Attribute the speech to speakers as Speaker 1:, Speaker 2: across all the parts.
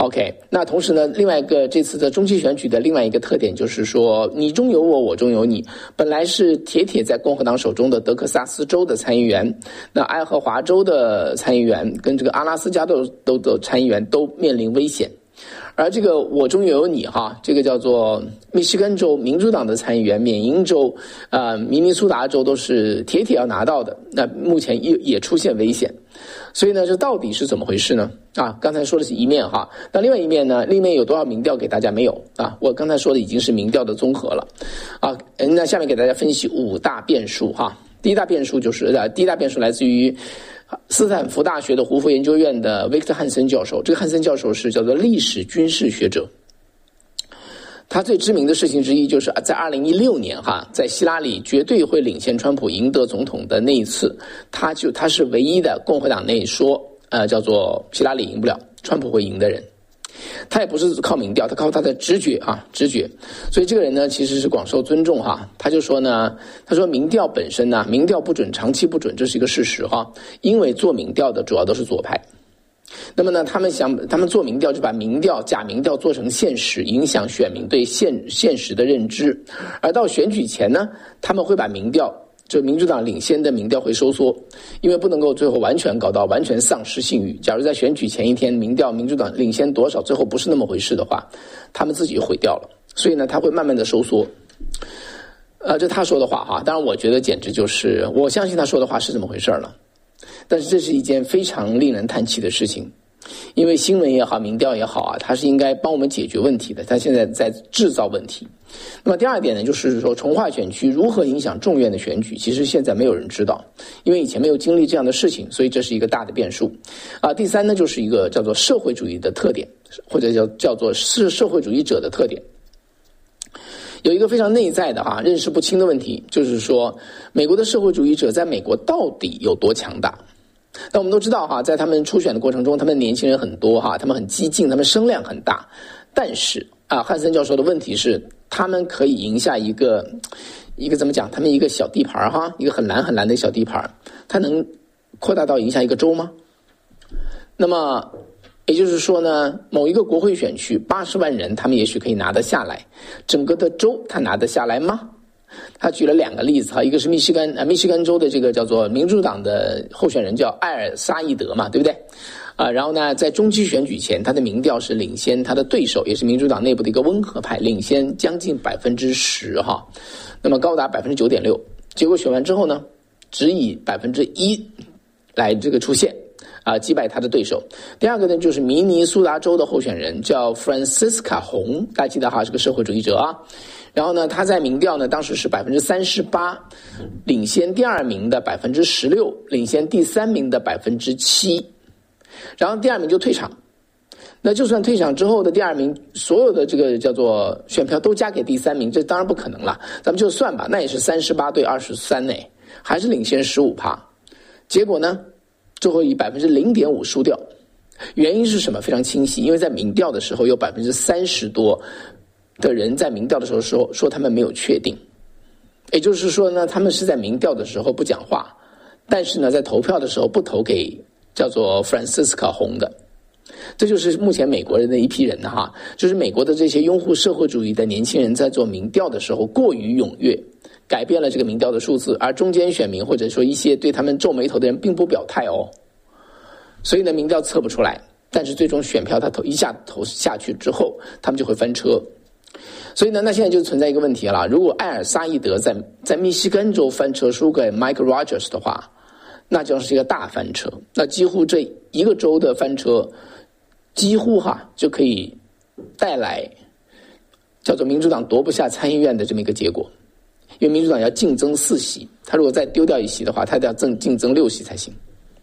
Speaker 1: OK， 那同时呢，另外一个这次的中期选举的另外一个特点就是说，你中有我，我中有你。本来是铁在共和党手中的德克萨斯州的参议员，那爱荷华州的参议员跟这个阿拉斯加的参议员都面临危险。而这个我中有你哈，这个叫做密西根州民主党的参议员，缅因州、明尼苏达州都是铁要拿到的，那目前也出现危险。所以呢，这到底是怎么回事呢？刚才说的是一面哈，那另外一面呢？另一面有多少民调给大家没有啊？我刚才说的已经是民调的综合了啊。那下面给大家分析5大变数哈。第一大变数来自于斯坦福大学的胡佛研究院的维克特·汉森教授。这个汉森教授是叫做历史军事学者。他最知名的事情之一就是在2016年在希拉里绝对会领先川普赢得总统的那一次，他是唯一的共和党内说叫做希拉里赢不了，川普会赢的人。他也不是靠民调，他靠他的直觉。所以这个人呢其实是广受尊重他就说呢，他说民调本身呢，民调不准，长期不准，这是一个事实因为做民调的主要都是左派。那么呢，他们做民调就把假民调做成现实，影响选民对现实的认知。而到选举前呢，他们会把民调就民主党领先的民调会收缩，因为不能够最后完全搞到完全丧失信誉。假如在选举前一天民主党领先多少，最后不是那么回事的话，他们自己毁掉了。所以呢，他会慢慢的收缩。这他说的话当然我觉得简直就是我相信他说的话是这么回事了。但是这是一件非常令人叹气的事情，因为新闻也好，民调也好它是应该帮我们解决问题的，它现在在制造问题。那么第二点呢，就是说重划选区如何影响众院的选举，其实现在没有人知道，因为以前没有经历这样的事情，所以这是一个大的变数。第三呢，就是一个叫做社会主义的特点，或者叫做社会主义者的特点。有一个非常内在的认识不清的问题，就是说美国的社会主义者在美国到底有多强大。那我们都知道在他们初选的过程中，他们年轻人很多他们很激进，他们声量很大。但是汉森教授的问题是，他们可以赢下一个怎么讲，他们一个小地盘一个很蓝的小地盘，他能扩大到赢下一个州吗？那么也就是说呢，某一个国会选区80万人，他们也许可以拿得下来，整个的州他拿得下来吗？他举了2个例子一个是密西根州的这个叫做民主党的候选人叫艾尔沙伊德嘛，对不对？然后呢，在中期选举前，他的民调是领先他的对手，也是民主党内部的一个温和派，领先将近10%那么高达9.6%。结果选完之后呢，只以1%来这个出现击败他的对手。第二个呢，就是明尼苏达州的候选人叫 Francisca 洪，大家记得是个社会主义者然后呢，他在民调呢当时是38%，领先第2名的16%，领先第3名的7%。然后第2名就退场。那就算退场之后的第2名，所有的这个叫做选票都加给第3名，这当然不可能了。咱们就算吧，那也是38对23呢，还是领先15%。结果呢，最后以0.5%输掉。原因是什么？非常清晰，因为在民调的时候有30%多的人在民调的时候说他们没有确定，也就是说呢，他们是在民调的时候不讲话，但是呢，在投票的时候不投给叫做 Francisca 洪的。这就是目前美国人的一批人就是美国的这些拥护社会主义的年轻人在做民调的时候过于踊跃，改变了这个民调的数字，而中间选民或者说一些对他们皱眉头的人并不表态所以呢，民调测不出来，但是最终选票他一下投下去之后，他们就会翻车。所以呢，那现在就存在一个问题了，如果艾尔沙伊德在密西根州翻车输给 Mike Rogers 的话，那将是一个大翻车，那几乎这一个州的翻车几乎就可以带来叫做民主党夺不下参议院的这么一个结果。因为民主党要竞争4席，他如果再丢掉1席的话，他要竞争6席才行。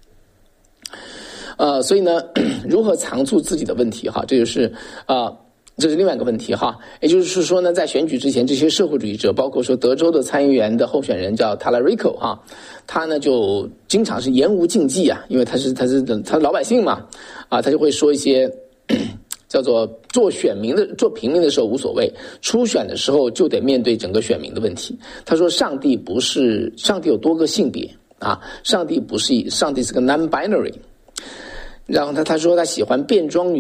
Speaker 1: 所以呢，如何藏住自己的问题这是另外一个问题也就是说呢，在选举之前，这些社会主义者，包括说德州的参议员的候选人叫 Talarico 他呢就经常是言无禁忌因为他是老百姓嘛他就会说一些叫做做平民的时候无所谓，初选的时候就得面对整个选民的问题。他说上帝有多个性别上帝是个 non-binary。然后他说他喜欢变装女